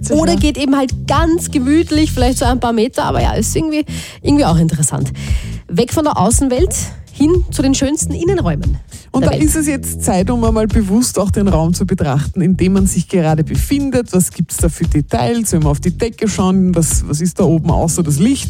witzig. Oder geht eben halt ganz gemütlich, vielleicht so ein paar Meter, aber ja, ist irgendwie auch interessant. Weg von der Außenwelt hin zu den schönsten Innenräumen. Und da ist es jetzt Zeit, um einmal bewusst auch den Raum zu betrachten, in dem man sich gerade befindet. Was gibt es da für Details? Wenn wir auf die Decke schauen, was ist da oben außer das Licht?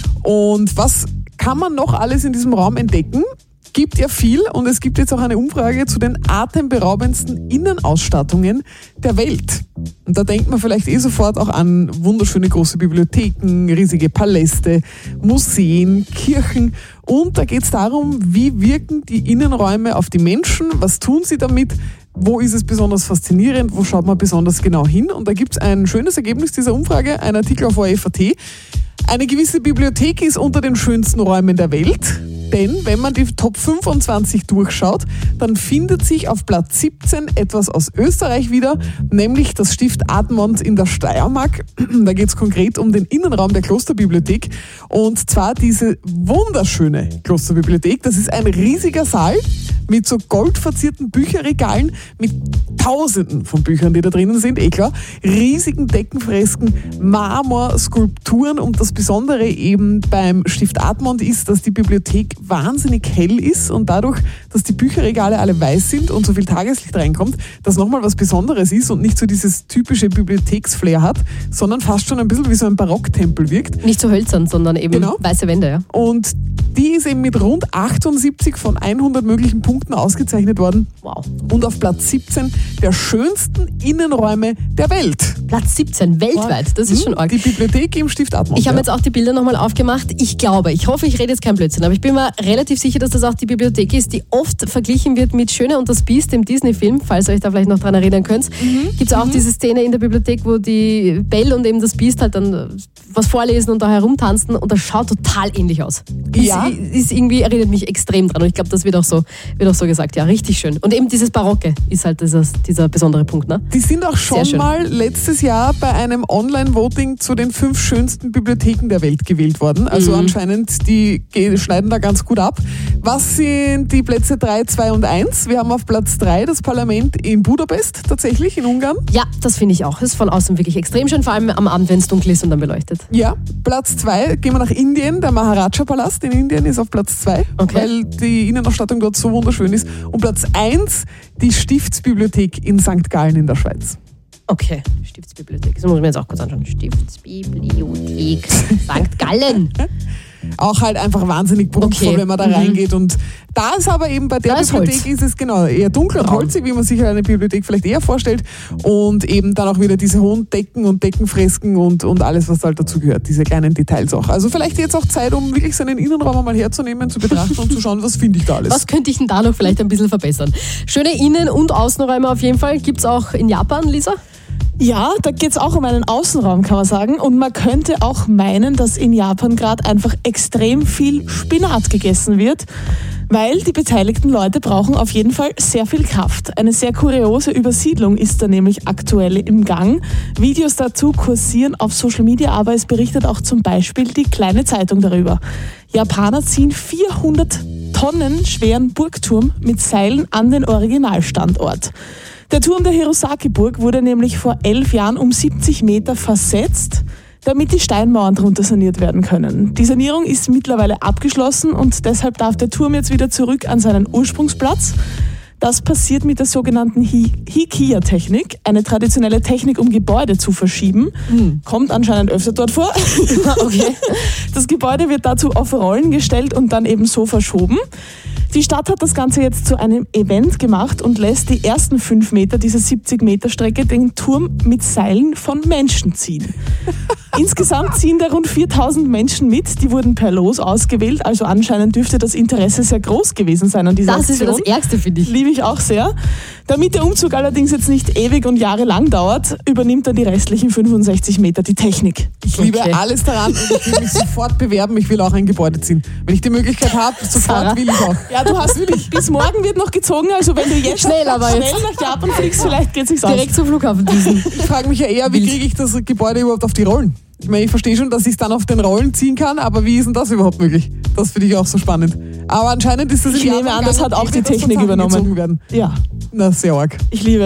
Und was kann man noch alles in diesem Raum entdecken? Gibt ja viel und es gibt jetzt auch eine Umfrage zu den atemberaubendsten Innenausstattungen der Welt. Und da denkt man vielleicht sofort auch an wunderschöne große Bibliotheken, riesige Paläste, Museen, Kirchen. Und da geht es darum, wie wirken die Innenräume auf die Menschen, was tun sie damit, wo ist es besonders faszinierend, wo schaut man besonders genau hin. Und da gibt es ein schönes Ergebnis dieser Umfrage, ein Artikel auf ORF.at. Eine gewisse Bibliothek ist unter den schönsten Räumen der Welt. Denn wenn man die Top 25 durchschaut, dann findet sich auf Platz 17 etwas aus Österreich wieder, nämlich das Stift Admont in der Steiermark. Da geht es konkret um den Innenraum der Klosterbibliothek und zwar diese wunderschöne Klosterbibliothek. Das ist ein riesiger Saal mit so goldverzierten Bücherregalen, mit Tausenden von Büchern, die da drinnen sind, klar. Riesigen Deckenfresken, Marmor, Skulpturen und das Besondere eben beim Stift Admont ist, dass die Bibliothek wahnsinnig hell ist und dadurch, dass die Bücherregale alle weiß sind und so viel Tageslicht reinkommt, das nochmal was Besonderes ist und nicht so dieses typische Bibliotheksflair hat, sondern fast schon ein bisschen wie so ein Barocktempel wirkt. Nicht so hölzern, sondern eben weiße Wände, ja. Und die ist eben mit rund 78 von 100 möglichen Punkten ausgezeichnet worden. Wow. Und auf Platz 17 der schönsten Innenräume der Welt. Platz 17, weltweit, das ist schon arg. Die Bibliothek im Stift Admont. Ich habe jetzt auch die Bilder nochmal aufgemacht. Ich hoffe, ich rede jetzt kein Blödsinn, aber ich bin mir relativ sicher, dass das auch die Bibliothek ist, die oft verglichen wird mit Schöne und das Biest, dem Disney-Film, falls ihr euch da vielleicht noch dran erinnern könnt. Gibt es auch diese Szene in der Bibliothek, wo die Belle und eben das Biest halt dann was vorlesen und da herumtanzen und das schaut total ähnlich aus. Ja. Ist irgendwie, erinnert mich extrem dran und ich glaube, das wird auch so gesagt. Ja, richtig schön. Und eben dieses Barocke ist halt dieser besondere Punkt, ne? Die sind auch schon mal letztes Jahr bei einem Online-Voting zu den 5 schönsten Bibliotheken der Welt gewählt worden. Also anscheinend, die schneiden da ganz gut ab. Was sind die Plätze 3, 2 und 1? Wir haben auf Platz 3 das Parlament in Budapest, tatsächlich in Ungarn. Ja, das finde ich auch. Das ist von außen wirklich extrem schön, vor allem am Abend, wenn es dunkel ist und dann beleuchtet. Ja, Platz 2, gehen wir nach Indien. Der Maharaja-Palast in Indien ist auf Platz 2, weil die Innenausstattung dort so wunderschön ist. Und Platz 1, die Stiftsbibliothek in St. Gallen in der Schweiz. Okay, Stiftsbibliothek. Das muss ich mir jetzt auch kurz anschauen. Stiftsbibliothek St. Gallen. Auch halt einfach wahnsinnig prunkvoll, wenn man da reingeht. Und da ist aber eben bei der Bibliothek ist es eher dunkel und holzig, wie man sich eine Bibliothek vielleicht eher vorstellt. Und eben dann auch wieder diese hohen Decken und Deckenfresken und alles, was halt dazu gehört. Diese kleinen Details auch. Also vielleicht jetzt auch Zeit, um wirklich seinen Innenraum mal herzunehmen, zu betrachten und zu schauen, was finde ich da alles. Was könnte ich denn da noch vielleicht ein bisschen verbessern? Schöne Innen- und Außenräume auf jeden Fall. Gibt es auch in Japan, Lisa? Ja, da geht es auch um einen Außenraum, kann man sagen. Und man könnte auch meinen, dass in Japan gerade einfach extrem viel Spinat gegessen wird, weil die beteiligten Leute brauchen auf jeden Fall sehr viel Kraft. Eine sehr kuriose Übersiedlung ist da nämlich aktuell im Gang. Videos dazu kursieren auf Social Media, aber es berichtet auch zum Beispiel die Kleine Zeitung darüber. Japaner ziehen 400 Tonnen schweren Burgturm mit Seilen an den Originalstandort. Der Turm der Hirosaki-Burg wurde nämlich vor 11 Jahren um 70 Meter versetzt, damit die Steinmauern drunter saniert werden können. Die Sanierung ist mittlerweile abgeschlossen und deshalb darf der Turm jetzt wieder zurück an seinen Ursprungsplatz. Das passiert mit der sogenannten Hikiya-Technik, eine traditionelle Technik, um Gebäude zu verschieben. Kommt anscheinend öfter dort vor. Okay. Das Gebäude wird dazu auf Rollen gestellt und dann eben so verschoben. Die Stadt hat das Ganze jetzt zu einem Event gemacht und lässt die ersten 5 Meter dieser 70-Meter-Strecke den Turm mit Seilen von Menschen ziehen. Insgesamt ziehen da rund 4000 Menschen mit. Die wurden per Los ausgewählt, also anscheinend dürfte das Interesse sehr groß gewesen sein an dieser Aktion. Das ist das Ärgste, finde ich. Liebe ich auch sehr. Damit der Umzug allerdings jetzt nicht ewig und jahrelang dauert, übernimmt dann die restlichen 65 Meter die Technik. Ich liebe alles daran und ich will mich sofort bewerben. Ich will auch ein Gebäude ziehen. Wenn ich die Möglichkeit habe, sofort will ich auch. Ja, du hast bis morgen wird noch gezogen, also wenn du jetzt schnell nach Japan fliegst, vielleicht geht es sich aus. Direkt zum Flughafen düsen. Ich frage mich ja eher, wie kriege ich das Gebäude überhaupt auf die Rollen? Ich meine, ich verstehe schon, dass ich es dann auf den Rollen ziehen kann, aber wie ist denn das überhaupt möglich? Das finde ich auch so spannend. Aber anscheinend ist das Ich nehme an, das hat auch die Technik übernommen. Werden. Ja. Na, sehr arg. Ich liebe es.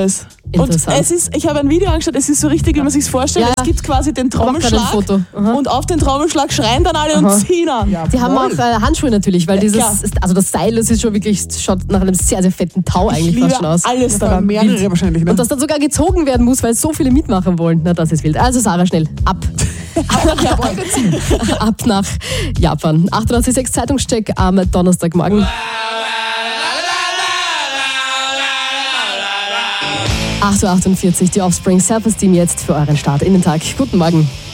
Und Interessant. ich habe ein Video angeschaut, es ist so richtig, wie man sich vorstellt. Ja. Es gibt quasi den Ich mach grad ein Trommelschlag Foto. Aha. und auf den Trommelschlag schreien dann alle und ziehen an. Ja, Die haben auch Handschuhe natürlich, weil klar. also das Seil, das ist schon wirklich, schaut nach einem sehr, sehr fetten Tau Ich eigentlich liebe fast schon aus. alles Da daran. mehrere wahrscheinlich. Ne? Und dass dann sogar gezogen werden muss, weil so viele mitmachen wollen. Na, das ist wild. Also Sarah, schnell, ab. Ab nach Japan. 88.6 Zeitungscheck am Donnerstagmorgen. 8.48 Uhr, die Offspring Self-Esteem jetzt für euren Start in den Tag. Guten Morgen.